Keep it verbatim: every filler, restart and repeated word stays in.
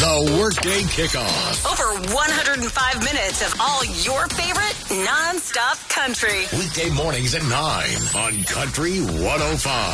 The Workday Kickoff. Over one hundred five minutes of all your favorite non-stop country. Weekday mornings at nine on Country one oh five.